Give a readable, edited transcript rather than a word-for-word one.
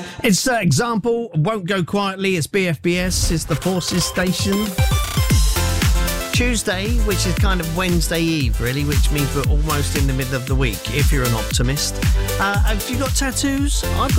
It's Example, Won't Go Quietly. It's BFBS. It's the Forces Station. Tuesday, which is kind of Wednesday Eve, really, which means we're almost in the middle of the week, if you're an optimist. Have you got tattoos? I've got